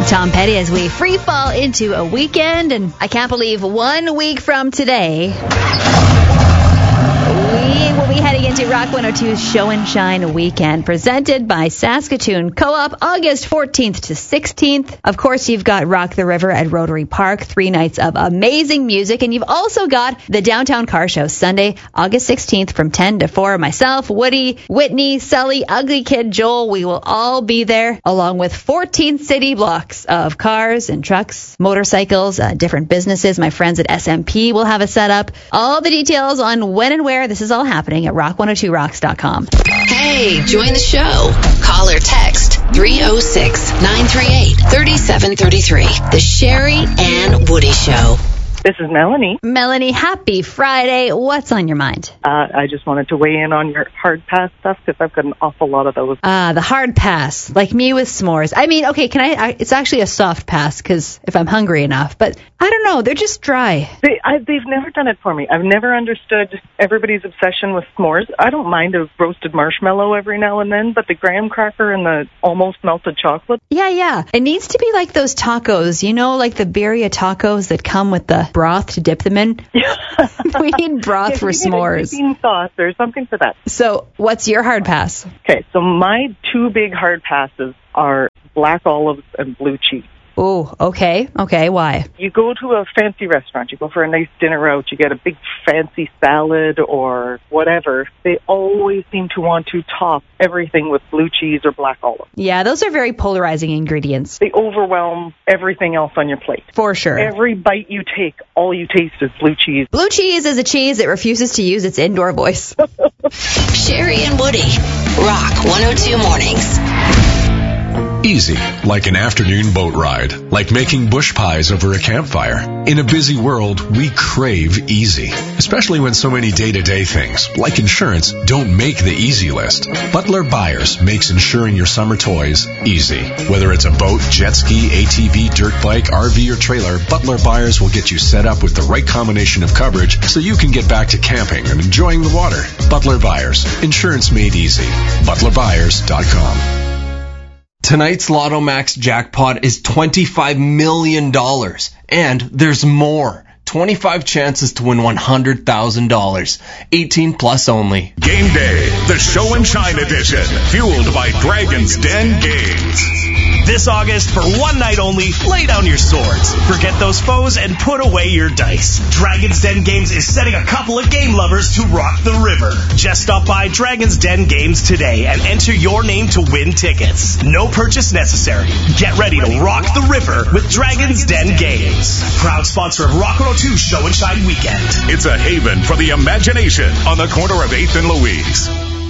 Tom Petty as we free fall into a weekend, and I can't believe 1 week from today, we will be heading into Rock 102's Show and Shine weekend, presented by Saskatoon Co-op, August 14th to 16th. Of course, you've got Rock the River at Rotary Park, 3 nights of amazing music, and you've also got the Downtown Car Show, Sunday, August 16th from 10 to 4. Myself, Woody, Whitney, Sully, Ugly Kid, Joel, we will all be there, along with 14 city blocks of cars and trucks, motorcycles, different businesses. My friends at SMP will have a setup. All the details on when and where this is all happening at rock102rocks.com. Hey, join the show. Call or text 306-938-3733. The Sherry and Woody Show. This is Melanie. Melanie, happy Friday. What's on your mind? I just wanted to weigh in on your hard pass stuff because I've got an awful lot of those. The hard pass, like me with s'mores. I mean, okay, it's actually a soft pass because if I'm hungry enough, but I don't know, they're just dry. They've never done it for me. I've never understood everybody's obsession with s'mores. I don't mind a roasted marshmallow every now and then, but the graham cracker and the almost melted chocolate. Yeah. It needs to be like those tacos, like the birria tacos that come with the broth to dip them in. We need broth for s'mores. Bean sauce or something for that. So what's your hard pass? Okay, so my 2 big hard passes are black olives and blue cheese. Oh, okay. Why? You go to a fancy restaurant, you go for a nice dinner out, you get a big fancy salad or whatever. They always seem to want to top everything with blue cheese or black olive. Yeah, those are very polarizing ingredients. They overwhelm everything else on your plate. For sure. Every bite you take, all you taste is blue cheese. Blue cheese is a cheese that refuses to use its indoor voice. Sherry and Woody. Rock 102 Mornings. Easy, like an afternoon boat ride, like making bush pies over a campfire. In a busy world, we crave easy, especially when so many day-to-day things, like insurance, don't make the easy list. Butler Buyers makes insuring your summer toys easy. Whether it's a boat, jet ski, ATV, dirt bike, RV, or trailer, Butler Buyers will get you set up with the right combination of coverage so you can get back to camping and enjoying the water. Butler Buyers, insurance made easy. ButlerBuyers.com. Tonight's Lotto Max jackpot is $25 million. And there's more. 25 chances to win $100,000. 18 plus only. Game Day, the Show and Shine edition, fueled by Dragon's Den Games. This August, for one night only, lay down your swords, forget those foes, and put away your dice. Dragon's Den Games is setting a couple of game lovers to rock the river. Just stop by Dragon's Den Games today and enter your name to win tickets. No purchase necessary. Get ready to rock the river with Dragon's Den Games. Proud sponsor of Rock 102 Show and Shine Weekend. It's a haven for the imagination on the corner of 8th and Louise.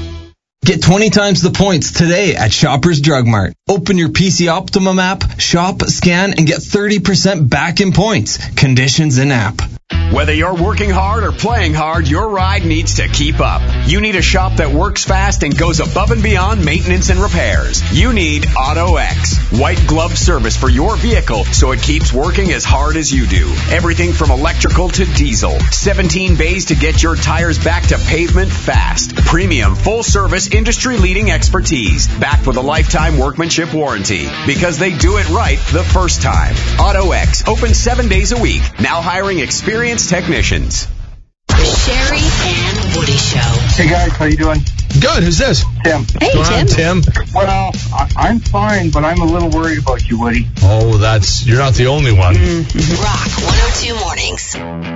Get 20 times the points today at Shoppers Drug Mart. Open your PC Optimum app, shop, scan, and get 30% back in points. Conditions in app. Whether you're working hard or playing hard, your ride needs to keep up. You need a shop that works fast and goes above and beyond maintenance and repairs. You need AutoX. White glove service for your vehicle so it keeps working as hard as you do. Everything from electrical to diesel. 17 bays to get your tires back to pavement fast. Premium, full service, industry-leading expertise. Backed with a lifetime workmanship warranty. Because they do it right the first time. AutoX. Open 7 days a week. Now hiring experienced technicians. The Sherry and Woody Show. Hey guys, how you doing? Good. Who's this? Tim. Hey, Tim. Well, I'm fine, but I'm a little worried about you, Woody. Oh, you're not the only one. Rock 102 Mornings.